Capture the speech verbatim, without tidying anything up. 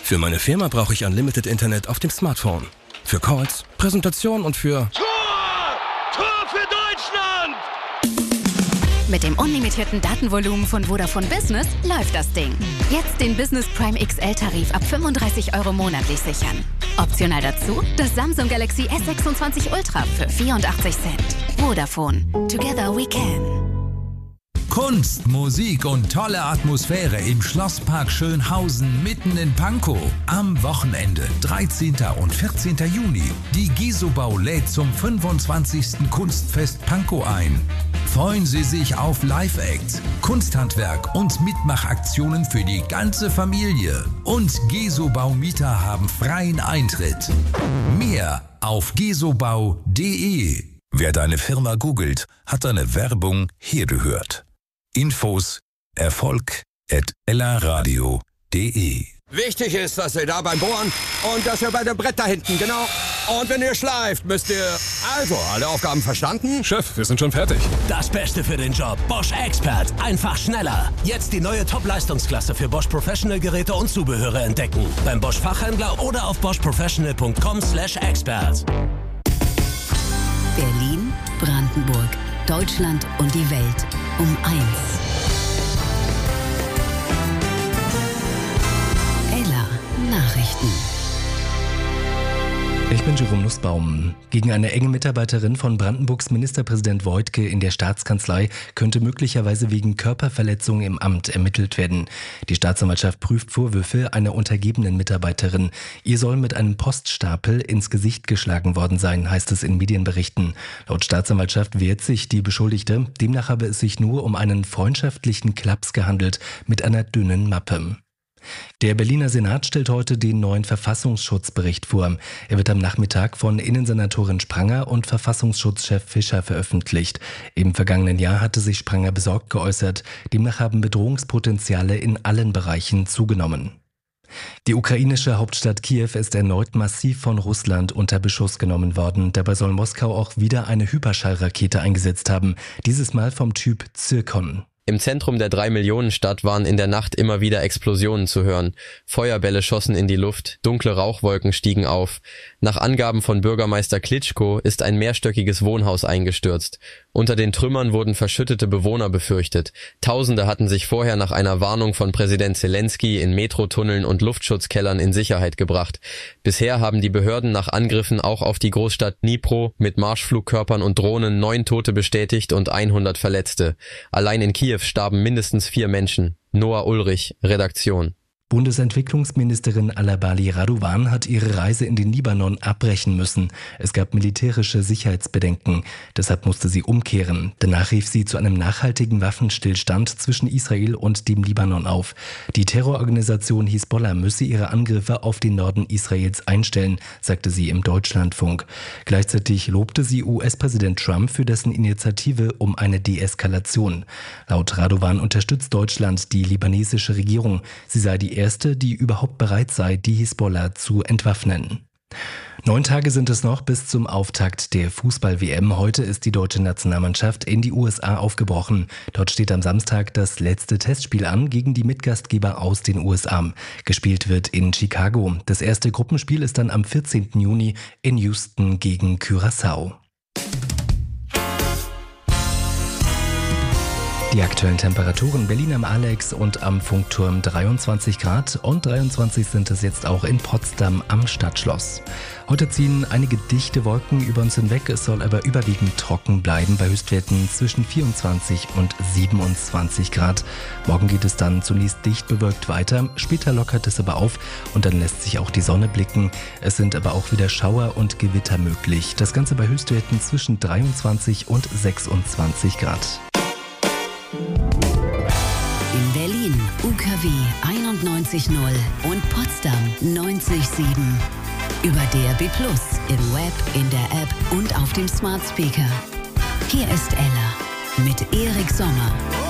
Für meine Firma brauche ich Unlimited Internet auf dem Smartphone. Für Calls, Präsentation und für... Tor! Tor für Deutschland! Mit dem unlimitierten Datenvolumen von Vodafone Business läuft das Ding. Jetzt den Business Prime X L-Tarif ab fünfunddreißig Euro monatlich sichern. Optional dazu das Samsung Galaxy S sechsundzwanzig Ultra für vierundachtzig Cent. Vodafone. Together we can. Kunst, Musik und tolle Atmosphäre im Schlosspark Schönhausen mitten in Pankow. Am Wochenende, dreizehnten und vierzehnten Juni. Die Gesobau lädt zum fünfundzwanzigsten Kunstfest Pankow ein. Freuen Sie sich auf Live-Acts, Kunsthandwerk und Mitmachaktionen für die ganze Familie. Und Gesobau-Mieter haben freien Eintritt. Mehr auf gesobau punkt de. Wer deine Firma googelt, hat deine Werbung hier gehört. Infos erfolg at ellaradio punkt de. Wichtig ist, dass ihr da beim Bohren und dass ihr bei dem Brett da hinten, genau. Und wenn ihr schleift, müsst ihr... Also, alle Aufgaben verstanden? Chef, wir sind schon fertig. Das Beste für den Job. Bosch Expert. Einfach schneller. Jetzt die neue Top-Leistungsklasse für Bosch Professional Geräte und Zubehöre entdecken. Beim Bosch Fachhändler oder auf bosch professional punkt com slash expert. Berlin, Brandenburg, Deutschland und die Welt um eins. Ella Nachrichten. Ich bin Jerome Nussbaum. Gegen eine enge Mitarbeiterin von Brandenburgs Ministerpräsident Woidke in der Staatskanzlei könnte möglicherweise wegen Körperverletzung im Amt ermittelt werden. Die Staatsanwaltschaft prüft Vorwürfe einer untergebenen Mitarbeiterin. Ihr soll mit einem Poststapel ins Gesicht geschlagen worden sein, heißt es in Medienberichten. Laut Staatsanwaltschaft wehrt sich die Beschuldigte. Demnach habe es sich nur um einen freundschaftlichen Klaps gehandelt mit einer dünnen Mappe. Der Berliner Senat stellt heute den neuen Verfassungsschutzbericht vor. Er wird am Nachmittag von Innensenatorin Spranger und Verfassungsschutzchef Fischer veröffentlicht. Im vergangenen Jahr hatte sich Spranger besorgt geäußert. Demnach haben Bedrohungspotenziale in allen Bereichen zugenommen. Die ukrainische Hauptstadt Kiew ist erneut massiv von Russland unter Beschuss genommen worden. Dabei soll Moskau auch wieder eine Hyperschallrakete eingesetzt haben, dieses Mal vom Typ Zirkon. Im Zentrum der Drei-Millionen-Stadt waren in der Nacht immer wieder Explosionen zu hören. Feuerbälle schossen in die Luft, dunkle Rauchwolken stiegen auf. Nach Angaben von Bürgermeister Klitschko ist ein mehrstöckiges Wohnhaus eingestürzt. Unter den Trümmern wurden verschüttete Bewohner befürchtet. Tausende hatten sich vorher nach einer Warnung von Präsident Zelensky in Metrotunneln und Luftschutzkellern in Sicherheit gebracht. Bisher haben die Behörden nach Angriffen auch auf die Großstadt Dnipro mit Marschflugkörpern und Drohnen neun Tote bestätigt und hundert Verletzte. Allein in Kiew starben mindestens vier Menschen. Noah Ulrich, Redaktion. Bundesentwicklungsministerin Alabali Raduwan hat ihre Reise in den Libanon abbrechen müssen. Es gab militärische Sicherheitsbedenken. Deshalb musste sie umkehren. Danach rief sie zu einem nachhaltigen Waffenstillstand zwischen Israel und dem Libanon auf. Die Terrororganisation Hisbollah müsse ihre Angriffe auf den Norden Israels einstellen, sagte sie im Deutschlandfunk. Gleichzeitig lobte sie U S-Präsident Trump für dessen Initiative um eine Deeskalation. Laut Raduwan unterstützt Deutschland die libanesische Regierung. Sie sei die erste, die überhaupt bereit sei, die Hisbollah zu entwaffnen. Neun Tage sind es noch bis zum Auftakt der Fußball-W M. Heute ist die deutsche Nationalmannschaft in die U S A aufgebrochen. Dort steht am Samstag das letzte Testspiel an gegen die Mitgastgeber aus den U S A. Gespielt wird in Chicago. Das erste Gruppenspiel ist dann am vierzehnten Juni in Houston gegen Curaçao. Die aktuellen Temperaturen: Berlin am Alex und am Funkturm dreiundzwanzig Grad und dreiundzwanzig sind es jetzt auch in Potsdam am Stadtschloss. Heute ziehen einige dichte Wolken über uns hinweg, es soll aber überwiegend trocken bleiben bei Höchstwerten zwischen vierundzwanzig und siebenundzwanzig Grad. Morgen geht es dann zunächst dicht bewölkt weiter, später lockert es aber auf und dann lässt sich auch die Sonne blicken. Es sind aber auch wieder Schauer und Gewitter möglich. Das Ganze bei Höchstwerten zwischen dreiundzwanzig und sechsundzwanzig Grad. In Berlin U K W einundneunzig Komma null und Potsdam neunzig Komma sieben. Über D A B plus, im Web, in der App und auf dem Smart Speaker. Hier ist Ella mit Erik Sommer.